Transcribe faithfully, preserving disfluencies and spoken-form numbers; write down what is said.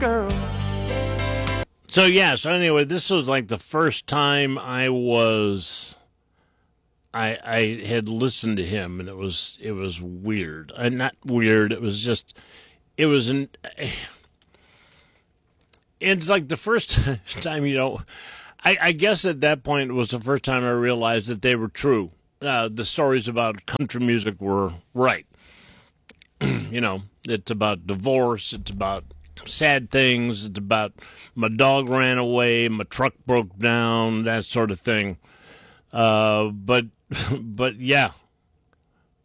girl. So, yeah, so anyway, this was like the first time I was, I I had listened to him, and it was, it was weird. Uh, not weird, it was just, it was an, it's like the first time, you know, I, I guess at that point it was the first time I realized that they were true. Uh, the stories about country music were right. You know, it's about divorce, it's about sad things. It's about my dog ran away, my truck broke down, that sort of thing. Uh, but, but yeah,